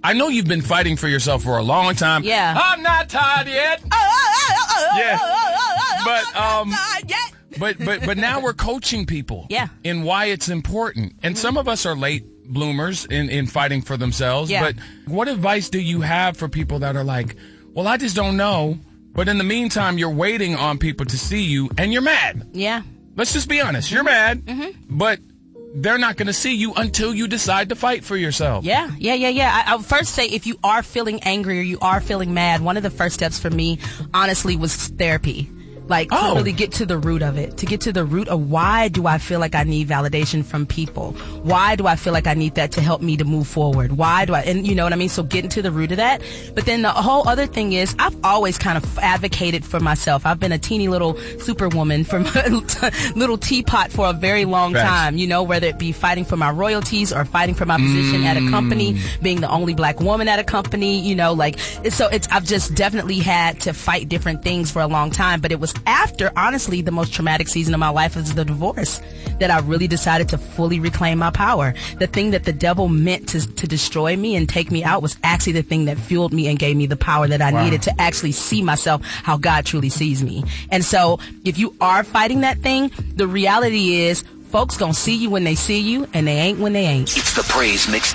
I know you've been fighting for yourself for a long time. Yeah. I'm not tired yet. But now we're coaching people. Yeah. In why it's important. And some of us are late bloomers in fighting for themselves. Yeah. But what advice do you have for people that are like, well, I just don't know. But in the meantime, you're waiting on people to see you and you're mad. Yeah. Let's just be honest. You're mad, but they're not going to see you until you decide to fight for yourself. Yeah. I would first say if you are feeling angry or you are feeling mad, one of the first steps for me, honestly, was therapy. Like, to really get to the root of it, to get to the root of why do I feel like I need validation from people? Why do I feel like I need that to help me to move forward? And you know what I mean? So getting to the root of that. But then the whole other thing is I've always kind of advocated for myself. I've been a teeny little superwoman from a little teapot for a very long time, you know, whether it be fighting for my royalties or fighting for my position at a company, being the only black woman at a company, you know, like, I've just definitely had to fight different things for a long time, but it was after, honestly, the most traumatic season of my life is the divorce that I really decided to fully reclaim my power. The thing that the devil meant to destroy me and take me out was actually the thing that fueled me and gave me the power that I needed to actually see myself how God truly sees me. And so if you are fighting that thing, the reality is folks gonna see you when they see you and they ain't when they ain't. It's the Praise Mixtape.